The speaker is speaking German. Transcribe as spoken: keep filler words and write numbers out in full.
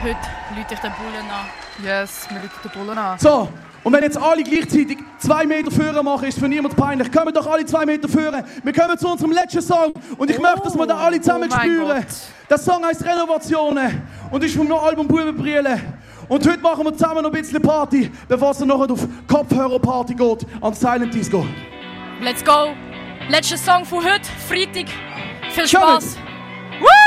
Heute rufe ich den Bullen an. Yes, wir rufen den Bullen an. So, und wenn jetzt alle gleichzeitig zwei Meter führen machen, ist für niemand peinlich. Kommen doch alle zwei Meter führen. Wir kommen zu unserem letzten Song. Und ich Oh, möchte, dass wir da alle zusammen oh mein spüren. Gott. Der Song heisst Renovationen und ist vom neuen Album Bubenbrille. Und heute machen wir zusammen noch ein bisschen Party, bevor es dann nachher auf Kopfhörerparty geht, an Silent Disco. Let's go! Letzter Song von heute, Freitag. Viel Kommt. Spaß!